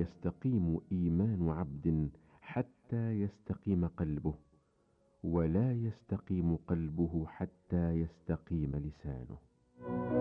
يستقيم إيمان عبد حتى يستقيم قلبه، ولا يستقيم قلبه حتى يستقيم لسانه.